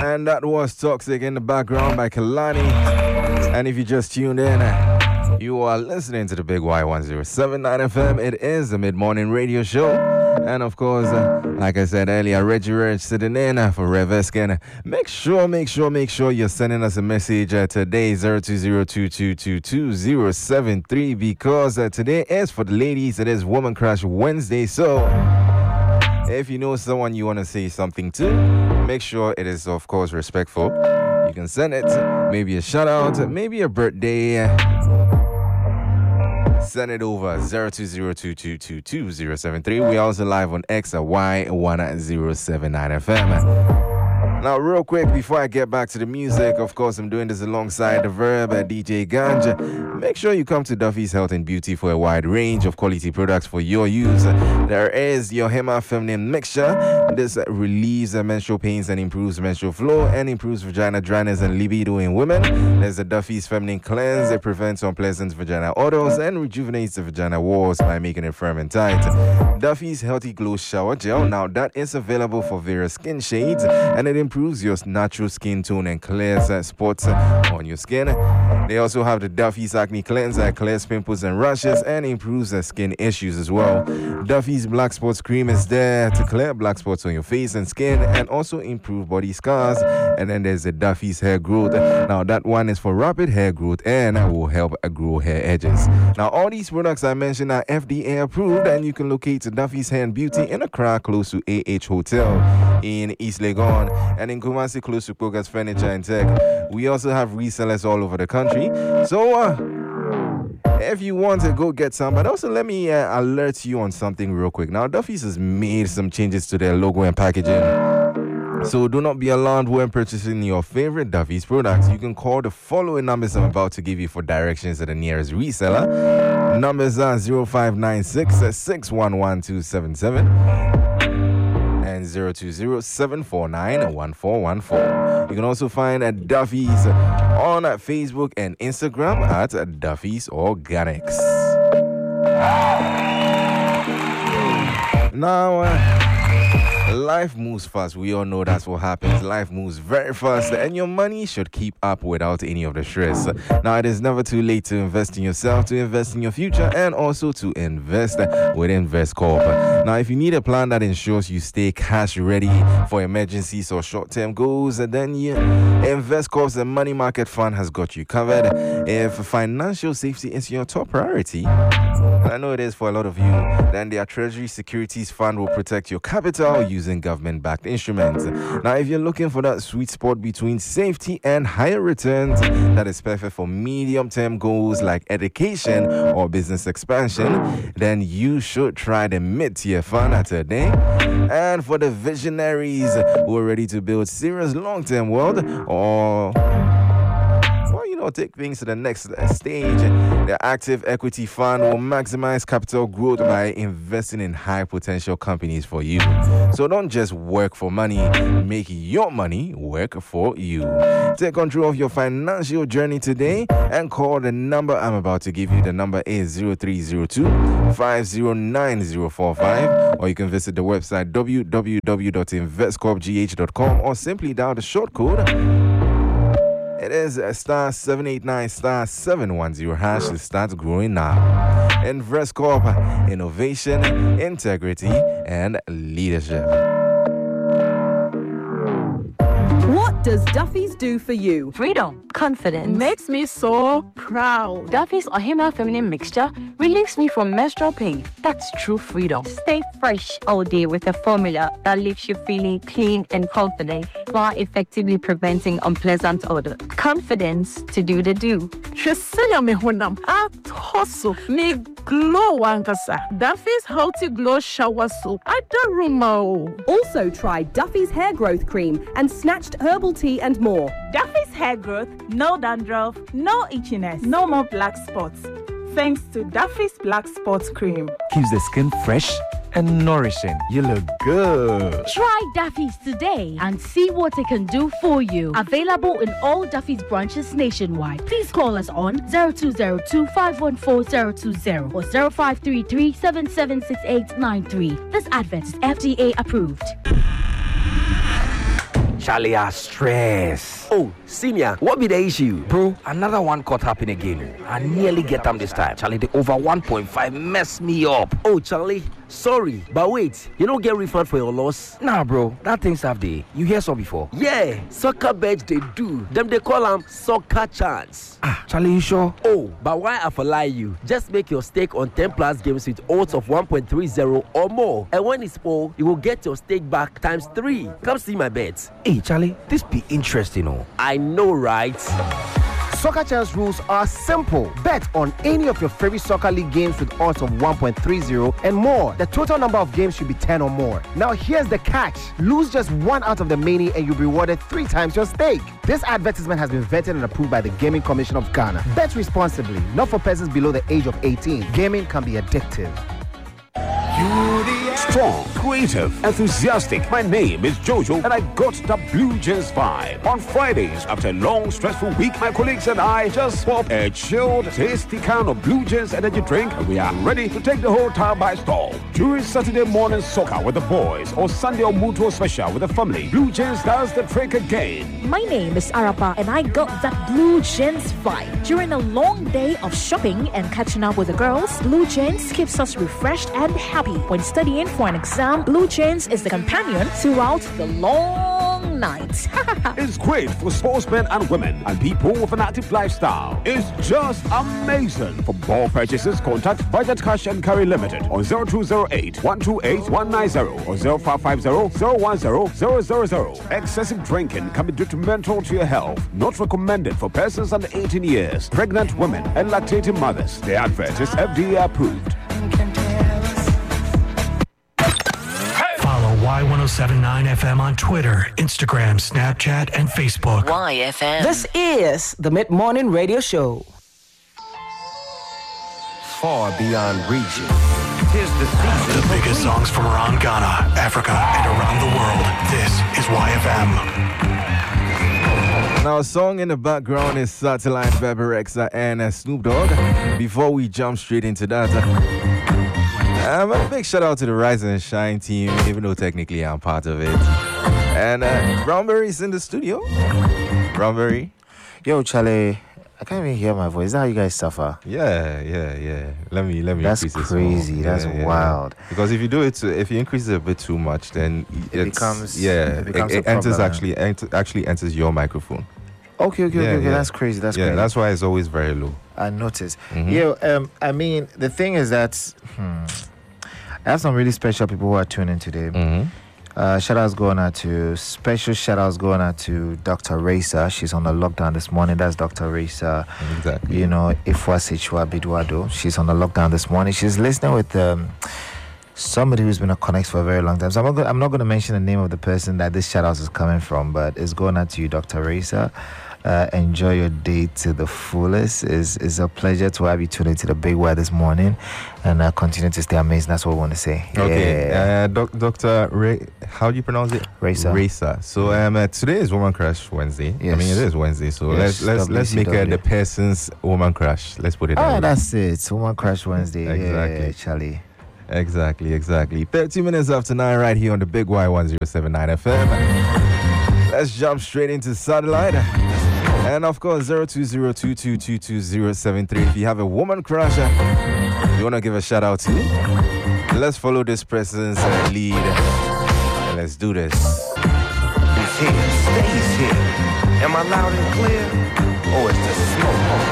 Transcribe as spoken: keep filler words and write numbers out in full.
And that was Toxic in the background by Kalani. And if you just tuned in, you are listening to the Big Y one oh seven point nine F M. It is the mid-morning radio show. And of course, uh, like I said earlier, Reggie Reg sitting in uh, for Rev Eskin. Make sure, make sure, make sure you're sending us a message uh, today, zero two zero two two two two zero seven three, because uh, today is for the ladies. It is Woman Crush Wednesday. So if you know someone you want to say something to, make sure it is, of course, respectful. You can send it, maybe a shout out, maybe a birthday. Send it over zero two zero two two two two zero seven three. We also live on X at Y one oh seven nine F M. Now, real quick, before I get back to the music, of course, I'm doing this alongside the Verb at D J Ganja. Make sure you come to Duffy's Health and Beauty for a wide range of quality products for your use. There is your Hema Feminine Mixture. This relieves menstrual pains and improves menstrual flow and improves vagina dryness and libido in women. There's the Duffy's Feminine Cleanse. It prevents unpleasant vagina odors and rejuvenates the vagina walls by making it firm and tight. Duffy's Healthy Glow Shower Gel. Now, that is available for various skin shades, and it improves your natural skin tone and clears uh, spots uh, on your skin. They also have the Duffy's Acne Cleanser that clears pimples and rashes and improves uh, skin issues as well. Duffy's Black Spots Cream is there to clear black spots on your face and skin and also improve body scars. And then there's the Duffy's Hair Growth. Now, that one is for rapid hair growth and will help uh, grow hair edges. Now, all these products I mentioned are F D A approved, and you can locate Duffy's Hair and Beauty in Accra close to A H Hotel in East Legon, and in Kumasi close to Pogas Furniture and Tech. We also have resellers all over the country. So uh, if you want to go get some, but also let me uh, alert you on something real quick. Now, Duffy's has made some changes to their logo and packaging. So do not be alarmed when purchasing your favorite Duffy's products. You can call the following numbers I'm about to give you for directions to the nearest reseller. Numbers are zero five nine six, six one one two seven seven and zero two zero, seven four nine, one four one four. You can also find at Duffy's on Facebook and Instagram at Duffy's Organics. Now, uh, life moves fast. We all know that's what happens. Life moves very fast, and your money should keep up without any of the stress. Now, it is never too late to invest in yourself, to invest in your future, and also to invest with InvestCorp. Now, if you need a plan that ensures you stay cash ready for emergencies or short-term goals, then yeah, InvestCorp's money market fund has got you covered. If financial safety is your top priority, and I know it is for a lot of you, then their Treasury Securities Fund will protect your capital using government-backed instruments. Now, if you're looking for that sweet spot between safety and higher returns, that is perfect for medium-term goals like education or business expansion, then you should try the mid-tier fund today. And for the visionaries who are ready to build serious long-term wealth or or take things to the next stage, the Active Equity Fund will maximize capital growth by investing in high potential companies for you. So don't just work for money, make your money work for you. Take control of your financial journey today and call the number I'm about to give you. The number is zero three zero two, five zero nine zero four five, or you can visit the website w w w dot invest corp g h dot com or simply dial the short code. It is a star seven eight nine star seven one zero hash to start growing now. InvestCorp, innovation, integrity, and leadership. What does Duffy's do for you? Freedom, confidence. Makes me so proud. Duffy's Ohima Feminine Mixture relieves me from menstrual pain. That's true freedom. Stay fresh all day with a formula that leaves you feeling clean and confident while effectively preventing unpleasant odor. Confidence to do the do. Shesaya me honam at hustle me glow wankasa. Duffy's Healthy Glow Shower Soap. I don't rumor. Also try Duffy's Hair Growth Cream and Snatched Herbal Tea and more. Duffy's Hair Growth, no dandruff, no itchiness, no more black spots. Thanks to Duffy's Black Spots Cream. Keeps the skin fresh and nourishing. You look good. Try Duffy's today and see what it can do for you. Available in all Duffy's branches nationwide. Please call us on zero two zero two, five one four, zero two zero or zero five three three, seven seven six eight nine three. This advert is F D A approved. Charlie, I stress. Oh, senior, what be the issue? Bro, another one caught happen again. I nearly get them this time. Charlie, the over one point five messed me up. Oh, Charlie, sorry, but wait, you don't get refund for your loss? Nah, bro, that thing's have day. You hear so before? Yeah, soccer bet they do. Them they call them soccer chance. Ah, Charlie, you sure? Oh, but why I for lie you? Just make your stake on ten plus games with odds of one point three zero or more. And when it's full, you will get your stake back times three. Come see my bets. Hey, Charlie, this be interesting, oh. I know, right? Soccer Chance rules are simple. Bet on any of your favorite soccer league games with odds of one point three zero and more. The total number of games should be ten or more. Now here's the catch. Lose just one out of the many and you'll be rewarded three times your stake. This advertisement has been vetted and approved by the Gaming Commission of Ghana. Bet responsibly, not for persons below the age of eighteen. Gaming can be addictive. Strong, creative, enthusiastic. My name is Jojo, and I got the Blue Jeans vibe. On Fridays, after a long, stressful week, my colleagues and I just pop a chilled, tasty can of Blue Jeans energy drink, and we are ready to take the whole town by storm. During Saturday morning soccer with the boys, or Sunday or Mutual special with the family, Blue Jeans does the trick again. My name is Arapa, and I got that Blue Jeans vibe. During a long day of shopping and catching up with the girls, Blue Jeans keeps us refreshed and happy. When studying for an exam, Blue Jeans is the companion throughout the long night. It's great for sportsmen and women and people with an active lifestyle. It's just amazing. For ball purchases, contact Budget Cash and Carry Limited on zero two zero eight, one two eight, one nine zero or zero five five zero, zero one zero, zero zero zero. Excessive drinking can be detrimental to your health. Not recommended for persons under eighteen years, pregnant women, and lactating mothers. The advert is F D A approved. Y ten seventy-nine F M on Twitter, Instagram, Snapchat, and Facebook. Y F M. This is the Mid-Morning Radio Show. Far beyond region. Tis the season. The biggest songs from around Ghana, Africa, and around the world. This is Y F M. Now, a song in the background is Satellite, Bebe Rexha, and uh, Snoop Dogg. Before we jump straight into that, uh, Um, a big shout out to the Rise and Shine team, even though technically I'm part of it. And uh, Brownberry's in the studio. Brownberry. Yo, Charlie, I can't even hear my voice. Is that how you guys suffer? Yeah, yeah, yeah. Let me let me. That's increase crazy. This That's yeah, yeah, wild. Yeah. Because if you do it, to, if you increase it a bit too much, then it becomes yeah, it, becomes it, it enters problem, actually ent- actually enters your microphone. Okay, okay, yeah, okay, okay. Yeah. That's crazy. That's yeah, crazy. that's why it's always very low. I noticed. Mm-hmm. Yo, um, I mean, the thing is that hmm, I have some really special people who are tuning in today. Mm-hmm. Uh, shout outs going out to special shout outs going out to Doctor Raisa. She's on the lockdown this morning. That's Doctor Raisa. Exactly. You know, Ifwa Sichwa Bidwado. She's on the lockdown this morning. She's listening with um, somebody who's been a connect for a very long time. So I'm not, gonna, I'm not going to mention the name of the person that this shout out is coming from, but it's going out to you, Doctor Raisa. Uh, enjoy your day to the fullest. It's, it's a pleasure to have you tuned into the Big Word this morning, and uh, continue to stay amazing. That's what we want to say. Okay, Yeah. uh, doc, Doctor Ray, how do you pronounce it? Raisa. Raisa. So um, uh, today is Woman Crush Wednesday. I Yes. mean, it is Wednesday. So Yes, let's let's let's make uh, W C W. the person's Woman Crush. Let's put it. Oh, that way. that's it. Woman Crush Wednesday. Exactly. Yeah, Charlie. Exactly, exactly. thirty minutes after nine, right here on the Big Y ten seventy-nine F M. Let's jump straight into Satellite. And of course, zero two zero two two two two zero seven three. If you have a woman crush you want to give a shout out to, let's follow this person's uh, lead. And let's do this. Who's here? Stays here. Am I loud and clear? Or is the smoke?